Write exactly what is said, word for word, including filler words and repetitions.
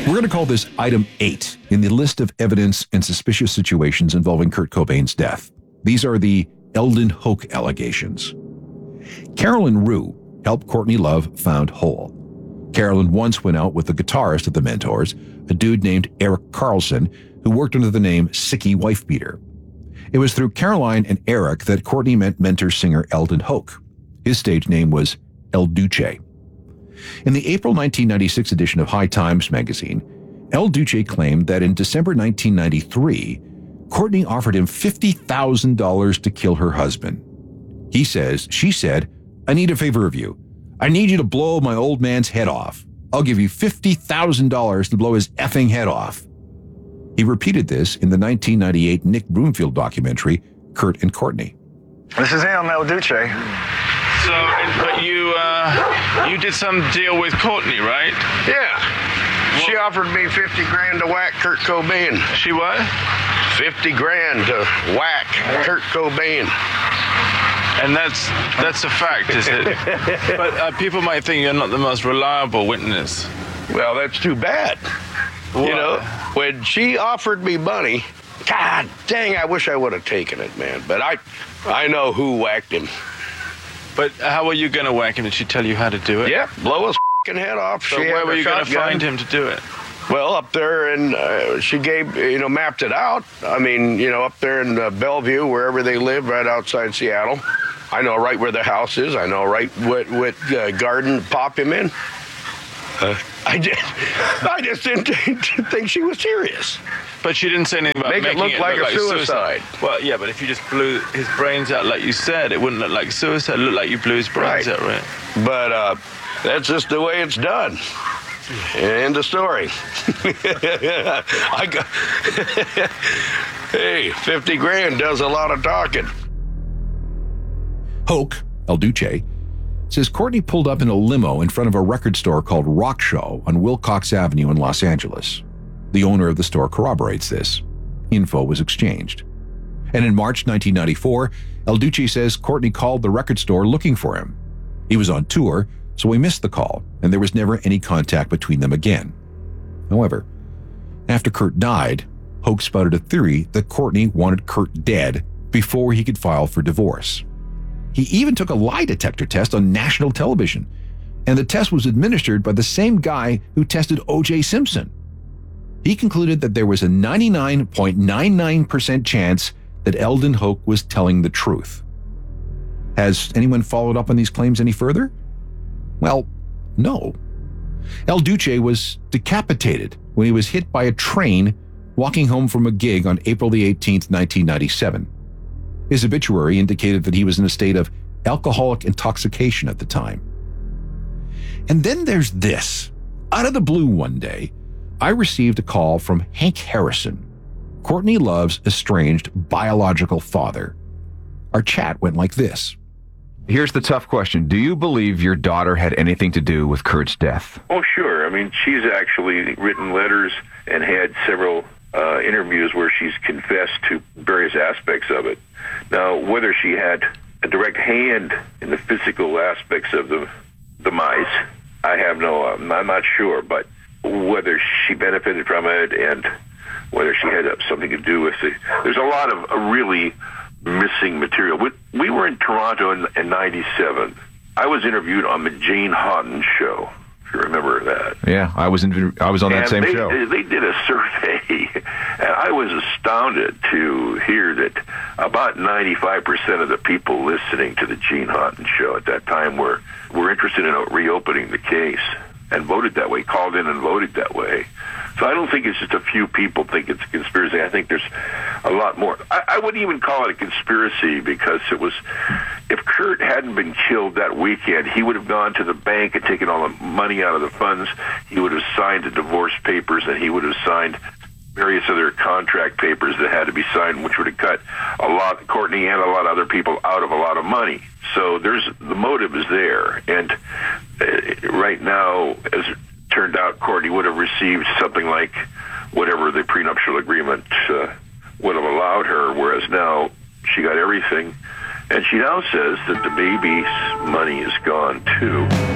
We're going to call this item eight in the list of evidence and suspicious situations involving Kurt Cobain's death. These are the Eldon Hoke allegations. Carolyn Rue helped Courtney Love found Hole. Carolyn once went out with the guitarist of the Mentors, a dude named Eric Carlson, who worked under the name Sicky Wifebeater. It was through Caroline and Eric that Courtney met Mentor singer Eldon Hoke. His stage name was El Duce. In the April nineteen ninety-six edition of High Times magazine, El Duce claimed that in December nineteen ninety-three, Courtney offered him fifty thousand dollars to kill her husband. He says, she said, "I need a favor of you. I need you to blow my old man's head off. I'll give you fifty thousand dollars to blow his effing head off." He repeated this in the nineteen ninety-eight Nick Broomfield documentary, Kurt and Courtney. This is him, El Duce. So, but you, uh, you did some deal with Courtney, right? Yeah. She offered me fifty grand to whack Kurt Cobain. She what? fifty grand to whack Kurt Cobain. And that's that's a fact, is it? But uh, people might think you're not the most reliable witness. Well, that's too bad. What? You know, when she offered me money, God dang, I wish I would have taken it, man. But I, I know who whacked him. But how were you going to whack him? Did she tell you how to do it? Yep, blow his f***ing head off. So she where had were a you going to shotgun. find him to do it? Well, up there, and uh, she gave, you know, mapped it out. I mean, you know, up there in uh, Bellevue, wherever they live, right outside Seattle. I know right where the house is. I know right what what uh, garden to pop him in. Uh, I just, I just didn't think she was serious. But she didn't say anything about Make it making look it like look a like suicide. Well, yeah, but if you just blew his brains out like you said, it wouldn't look like suicide. It looked like you blew his brains Right. out, right? But uh, that's just the way it's done. End of story. I got hey, fifty grand does a lot of talking. Hoke, El Duce, says Courtney pulled up in a limo in front of a record store called Rock Show on Wilcox Avenue in Los Angeles. The owner of the store corroborates this. Info was exchanged. And in March nineteen ninety-four, El Duce says Courtney called the record store looking for him. He was on tour, so he missed the call, and there was never any contact between them again. However, after Kurt died, Hoke spouted a theory that Courtney wanted Kurt dead before he could file for divorce. He even took a lie detector test on national television, and the test was administered by the same guy who tested O J Simpson. He concluded that there was a ninety-nine point nine nine percent chance that Eldon Hoke was telling the truth. Has anyone followed up on these claims any further? Well, no. El Duce was decapitated when he was hit by a train walking home from a gig on April the eighteenth, nineteen ninety-seven. His obituary indicated that he was in a state of alcoholic intoxication at the time. And then there's this. Out of the blue one day, I received a call from Hank Harrison, Courtney Love's estranged biological father. Our chat went like this. Here's the tough question. Do you believe your daughter had anything to do with Kurt's death? Oh, sure. I mean, she's actually written letters and had several uh, interviews where she's confessed to various aspects of it. Now, whether she had a direct hand in the physical aspects of the demise, I have no, um, I'm not sure, but whether she benefited from it and whether she had something to do with it, there's a lot of uh, really missing material. We, we were in Toronto in, in ninety-seven. I was interviewed on the Jane Houghton show, if you remember that. Yeah, I was in, I was on that and same they, show. They did a survey, and I was astounded to hear that about ninety-five percent of the people listening to the Jane Houghton show at that time were, were interested in reopening the case and voted that way, called in and voted that way. So I don't think it's just a few people think it's a conspiracy. I think there's a lot more. I, I wouldn't even call it a conspiracy because it was, if Kurt hadn't been killed that weekend, he would have gone to the bank and taken all the money out of the funds. He would have signed the divorce papers, and he would have signed various other contract papers that had to be signed, which would have cut a lot, Courtney and a lot of other people out of a lot of money. So there's, the motive is there. And uh, right now, as it turned out, Courtney would have received something like whatever the prenuptial agreement uh, would have allowed her, whereas now she got everything. And she now says that the baby's money is gone, too.